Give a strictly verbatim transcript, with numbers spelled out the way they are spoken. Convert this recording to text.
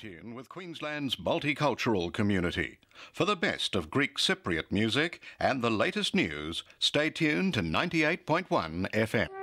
tune with Queensland's multicultural community. For the best of Greek Cypriot music and the latest news, stay tuned to ninety-eight point one F M.